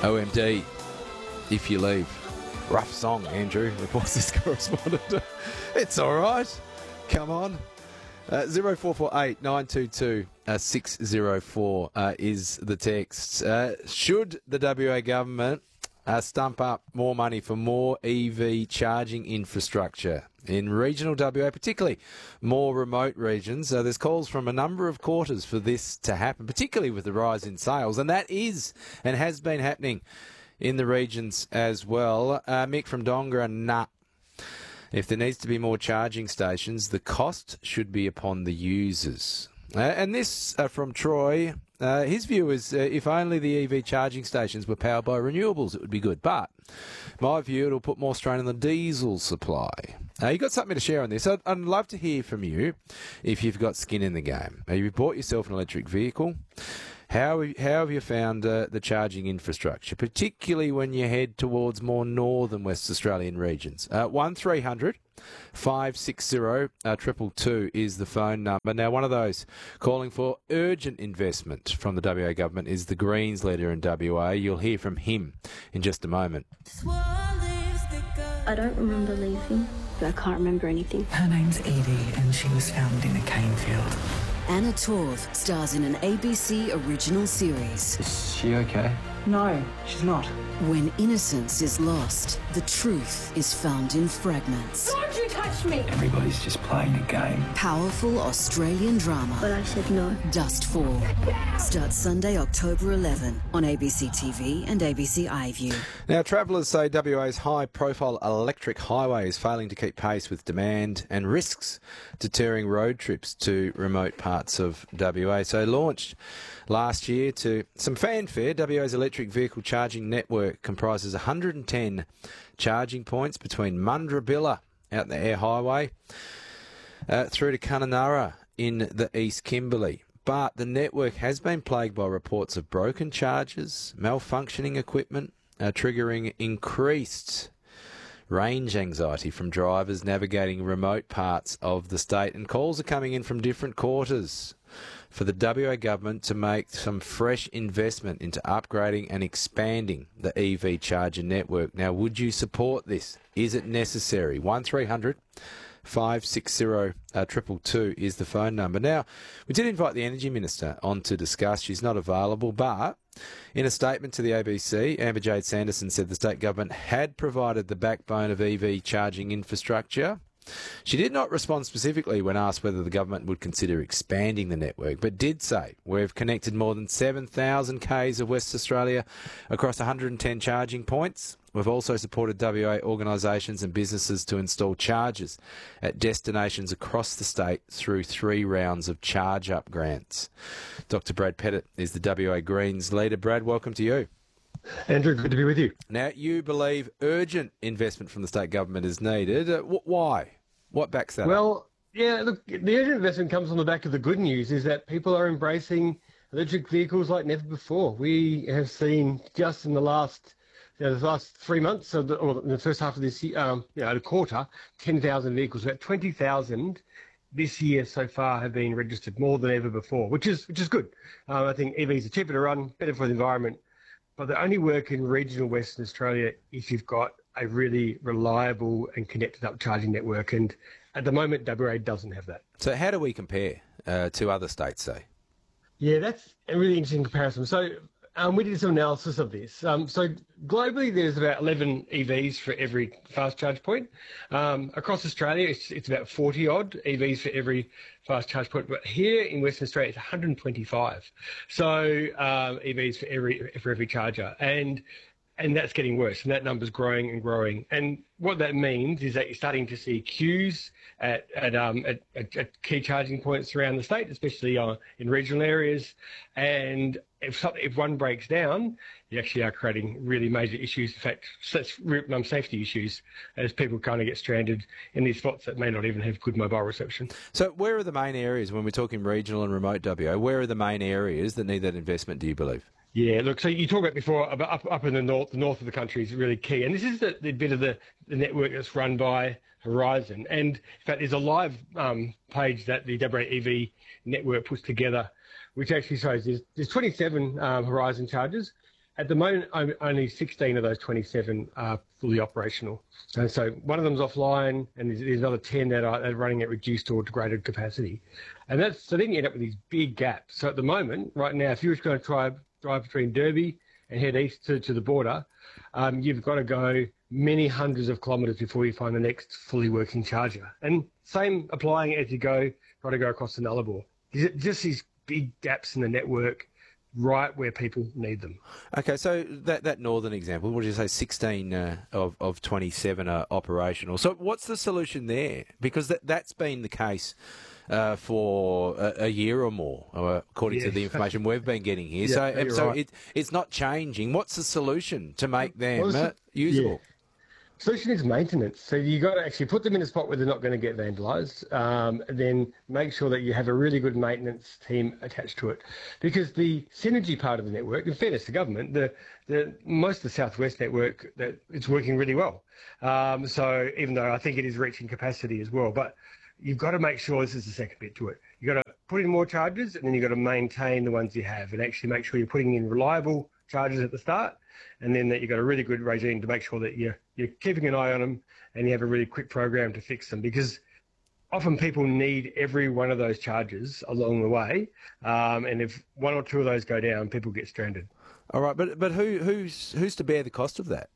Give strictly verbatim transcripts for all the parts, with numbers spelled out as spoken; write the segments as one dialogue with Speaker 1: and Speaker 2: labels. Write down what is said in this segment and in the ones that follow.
Speaker 1: O M D, If You Leave. Rough song, Andrew, reports this correspondent. It's all right. Come on. Uh, zero four four eight nine two two six zero four uh, is the text. Uh, should the W A government uh, stump up more money for more E V charging infrastructure in regional W A, particularly more remote regions? Uh, there's calls from a number of quarters for this to happen, particularly with the rise in sales, and that is and has been happening in the regions as well. Uh, Mick from Dongra, nah. If there needs to be more charging stations, the cost should be upon the users. Uh, and this uh, from Troy. Uh, his view is uh, if only the E V charging stations were powered by renewables, it would be good. But my view, it'll put more strain on the diesel supply. Uh, you got something to share on this? I'd, I'd love to hear from you if you've got skin in the game. Uh, you've bought yourself an electric vehicle. How, how have you found uh, the charging infrastructure, particularly when you head towards more northern West Australian regions? Uh, one three hundred five six zero two two is the phone number. Now, one of those calling for urgent investment from the W A government is the Greens leader in W A. You'll hear from him in just a moment.
Speaker 2: I don't remember leaving. I can't remember anything.
Speaker 3: Her name's Edie, and she was found in a cane field.
Speaker 4: Anna Torv stars in an A B C original series.
Speaker 5: Is she okay?
Speaker 3: No, she's not.
Speaker 4: When innocence is lost, the truth is found in fragments.
Speaker 2: Don't you touch me!
Speaker 3: Everybody's just playing a game.
Speaker 4: Powerful Australian drama.
Speaker 2: But I said no.
Speaker 4: Dustfall. Starts Sunday, October eleventh on A B C T V and A B C iView.
Speaker 1: Now, travellers say W A's high-profile electric highway is failing to keep pace with demand and risks deterring road trips to remote parts of W A. So launched last year to some fanfare, W A's electric vehicle charging network comprises one hundred ten charging points between Mundrabilla out in the Air Highway uh, through to Kununurra in the East Kimberley. But the network has been plagued by reports of broken chargers, malfunctioning equipment, uh, triggering increased range anxiety from drivers navigating remote parts of the state. And calls are coming in from different quarters for the W A government to make some fresh investment into upgrading and expanding the E V charger network. Now, would you support this? Is it necessary? one three hundred five six zero two two is the phone number. Now, we did invite the Energy Minister on to discuss. She's not available, but in a statement to the A B C, Amber Jade Sanderson said the state government had provided the backbone of E V charging infrastructure. She did not respond specifically when asked whether the government would consider expanding the network, but did say we've connected more than seven thousand kays of West Australia across one hundred ten charging points. We've also supported W A organisations and businesses to install chargers at destinations across the state through three rounds of Charge Up grants. Doctor Brad Pettit is the W A Greens leader. Brad, welcome to you.
Speaker 6: Andrew, good to be with you.
Speaker 1: Now, you believe urgent investment from the state government is needed. Uh, wh- why? What backs that
Speaker 6: well,
Speaker 1: up?
Speaker 6: yeah, look, the urgent investment comes on the back of the good news is that people are embracing electric vehicles like never before. We have seen just in the last, you know, the last three months, of the, or in the first half of this year, um, you know, a quarter, ten thousand vehicles. About twenty thousand this year so far have been registered, more than ever before, which is which is good. Um, I think E Vs are cheaper to run, better for the environment, but they only work in regional Western Australia if you've got a really reliable and connected up charging network. And at the moment, W A doesn't have that.
Speaker 1: So how do we compare uh, to other states, say?
Speaker 6: Yeah, that's a really interesting comparison. So um, we did some analysis of this. Um, so globally, there's about eleven E Vs for every fast charge point. Um, across Australia, it's, it's about forty odd E Vs for every fast charge point. But here in Western Australia, it's one hundred twenty-five. So um, E Vs for every for every charger. And And that's getting worse, and that number's growing and growing. And what that means is that you're starting to see queues at at, um, at, at, at key charging points around the state, especially uh, in regional areas. And if some, if one breaks down, you actually are creating really major issues. In fact, such um, safety issues as people kind of get stranded in these spots that may not even have good mobile reception.
Speaker 1: So where are the main areas, when we're talking regional and remote W A, where are the main areas that need that investment, do you believe?
Speaker 6: Yeah, look, so you talk about before, about up, up in the north, the north of the country is really key. And this is the, the bit of the, the network that's run by Horizon. And in fact, there's a live um, page that the W A E V network puts together, which actually shows there's, there's twenty-seven um, Horizon chargers. at the moment, I'm- only sixteen of those twenty-seven are fully operational. And so one of them's offline, and there's, there's another ten that are, that are running at reduced or degraded capacity. And that's so then you end up with these big gaps. So at the moment, right now, if you were going to try drive between Derby and head east to, to the border, um, you've got to go many hundreds of kilometres before you find the next fully working charger. And same applying as you go, try to go across the Nullarbor. Just these big gaps in the network right where people need them.
Speaker 1: Okay, so that, that northern example, what did you say, sixteen uh, of, of twenty-seven are operational. So what's the solution there? Because that, that's been the case uh, for a, a year or more, uh, according
Speaker 6: Yeah.
Speaker 1: to the information we've been getting here.
Speaker 6: Yeah,
Speaker 1: so
Speaker 6: you're
Speaker 1: so
Speaker 6: right.
Speaker 1: it, it's not changing. What's the solution to make them
Speaker 6: Well,
Speaker 1: uh,
Speaker 6: it's-
Speaker 1: usable?
Speaker 6: Solution is maintenance. So you got to actually put them in a spot where they're not going to get vandalised. Um, then make sure that you have a really good maintenance team attached to it, because the synergy part of the network, in fairness to government, the, the most of the Southwest network that it's working really well. Um, so even though I think it is reaching capacity as well, but you've got to make sure this is the second bit to it. You've got to put in more chargers, and then you've got to maintain the ones you have, and actually make sure you're putting in reliable chargers at the start, and then that you've got a really good regime to make sure that you're, you're keeping an eye on them, and you have a really quick program to fix them, because often people need every one of those charges along the way, um, and if one or two of those go down, people get stranded.
Speaker 1: All right, but but who who's who's to bear the cost of that?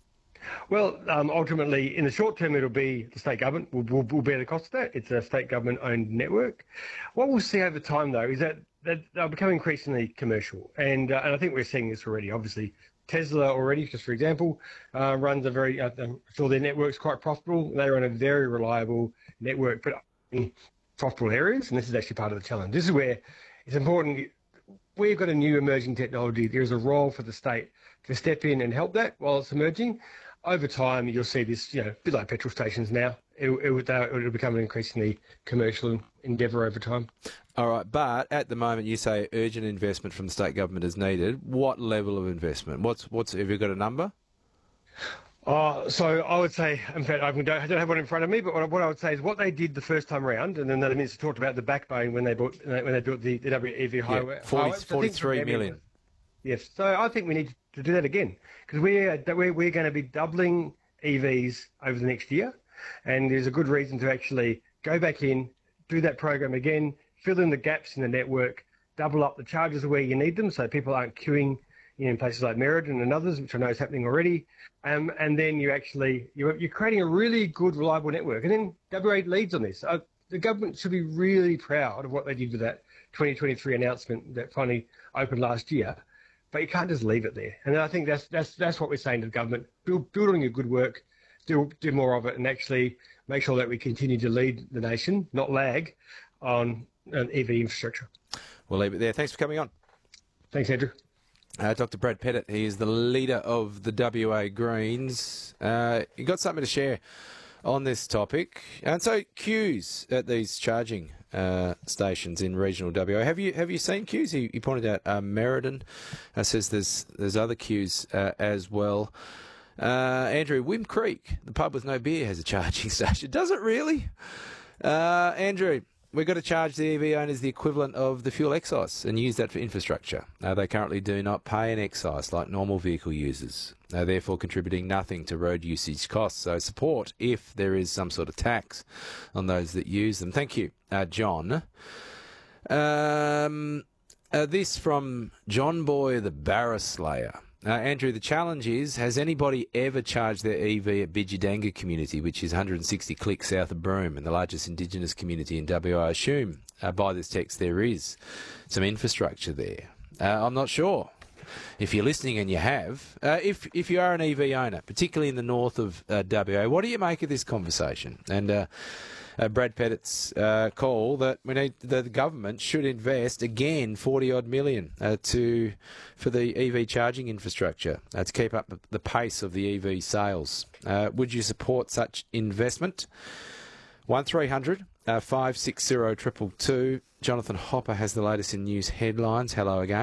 Speaker 6: Well, um, ultimately, in the short term, it'll be the state government will, will, will bear the cost of that. It's a state government-owned network. What we'll see over time, though, is that, that they'll become increasingly commercial, and uh, and I think we're seeing this already. Obviously, Tesla already, just for example, uh, runs a very uh, so their network's quite profitable. They run a very reliable network, but in profitable areas, and this is actually part of the challenge. This is where it's important. We've got a new emerging technology. There's a role for the state to step in and help that while it's emerging. Over time, you'll see this, you know, a bit like petrol stations now. It, it, would- uh, it'll become an increasingly commercial endeavour over time.
Speaker 1: All right, but at the moment you say urgent investment from the state government is needed. What level of investment? What's what's have you got a number?
Speaker 6: Uh, so I would say, in fact, I don't, I don't have one in front of me, but what, what I would say is what they did the first time round, and then the minister talked about the backbone when they bought, when they built the, the W E V highway.
Speaker 1: Yeah, forty,
Speaker 6: highways. I think
Speaker 1: forty-three
Speaker 6: for
Speaker 1: million.
Speaker 6: Yes, so I think we need to do that again, because we're, we're, we're going to be doubling E Vs over the next year, and there's a good reason to actually go back in, do that program again, fill in the gaps in the network, double up the charges where you need them so people aren't queuing in places like Meriden and others, which I know is happening already, um, and then you actually, you're, you're creating a really good, reliable network, and then W A leads on this. Uh, the government should be really proud of what they did with that twenty twenty-three announcement that finally opened last year. But you can't just leave it there. And I think that's that's that's what we're saying to the government. Build, build on your good work, do do more of it, and actually make sure that we continue to lead the nation, not lag, on an E V infrastructure.
Speaker 1: We'll leave it there. Thanks for coming on.
Speaker 6: Thanks, Andrew.
Speaker 1: Uh, Doctor Brad Pettit, he is the leader of the W A Greens. Uh, you got something to share on this topic. And so queues at these charging uh, stations in regional W A. Have you have you seen queues? He, he pointed out uh, Meriden. Uh, says there's there's other queues uh, as well. Uh, Andrew, Wim Creek, the pub with no beer, has a charging station. Does it really? Uh, Andrew, we've got to charge the E V owners the equivalent of the fuel excise and use that for infrastructure. Uh, they currently do not pay an excise like normal vehicle users, uh, therefore contributing nothing to road usage costs. So support if there is some sort of tax on those that use them. Thank you, uh, John. Um, uh, this from John Boy, the Barra Slayer. Uh, Andrew, the challenge is, has anybody ever charged their E V at Bidjidanga community, which is one hundred sixty clicks south of Broome and the largest Indigenous community in W A? I assume uh, by this text there is some infrastructure there. Uh, I'm not sure. If you're listening and you have, uh, if if you are an E V owner, particularly in the north of uh, W A, what do you make of this conversation? And uh, uh, Brad Pettit's uh, call that we need the government should invest again forty odd million uh, to for the E V charging infrastructure uh, to keep up the pace of the E V sales. Uh, would you support such investment? One three hundred five six zero two two two. Jonathan Hopper has the latest in news headlines. Hello again.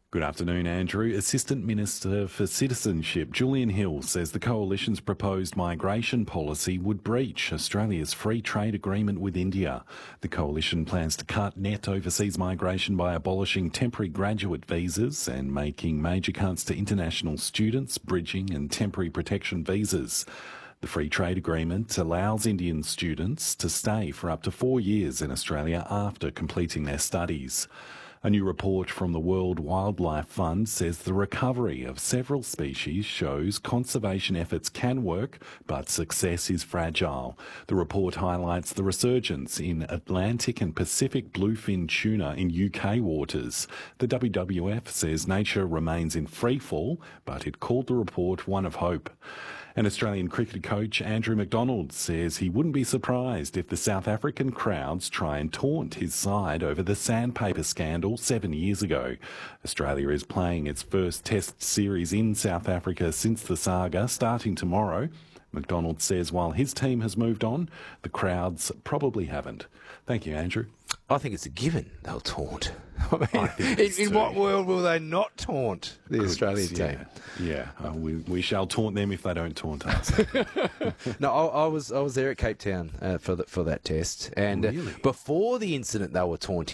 Speaker 5: Good afternoon, Andrew. Assistant Minister for Citizenship Julian Hill says the Coalition's proposed migration policy would breach Australia's free trade agreement with India. The Coalition plans to cut net overseas migration by abolishing temporary graduate visas and making major cuts to international students, bridging and temporary protection visas. The free trade agreement allows Indian students to stay for up to four years in Australia after completing their studies. A new report from the World Wildlife Fund says the recovery of several species shows conservation efforts can work, but success is fragile. The report highlights the resurgence in Atlantic and Pacific bluefin tuna in U K waters. The W W F says nature remains in freefall, but it called the report one of hope. And Australian cricket coach Andrew McDonald says he wouldn't be surprised if the South African crowds try and taunt his side over the sandpaper scandal seven years ago. Australia is playing its first Test series in South Africa since the saga, starting tomorrow. McDonald says while his team has moved on, the crowds probably haven't. Thank you, Andrew.
Speaker 1: I think it's a given they'll taunt. I mean,
Speaker 5: I think
Speaker 1: in,
Speaker 5: it's
Speaker 1: in
Speaker 5: too.
Speaker 1: what world will they not taunt the
Speaker 5: Goodness,
Speaker 1: Australian
Speaker 5: yeah,
Speaker 1: team?
Speaker 5: Yeah, uh, we, we shall taunt them if they don't taunt us.
Speaker 1: No, I, I was I was there at Cape Town uh, for the, for that test, and
Speaker 5: Really?
Speaker 1: uh, before the incident, they were taunting